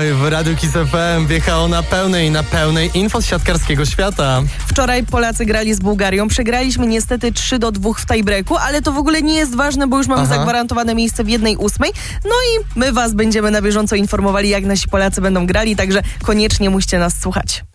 Oj, w Radiu Kiss FM wjechało na pełnej info z siatkarskiego świata. Wczoraj Polacy grali z Bułgarią. Przegraliśmy niestety 3-2 w tiebreaku, ale to w ogóle nie jest ważne, bo już mamy zagwarantowane miejsce w 1/8. No i my was będziemy na bieżąco informowali, jak nasi Polacy będą grali, także koniecznie musicie nas słuchać.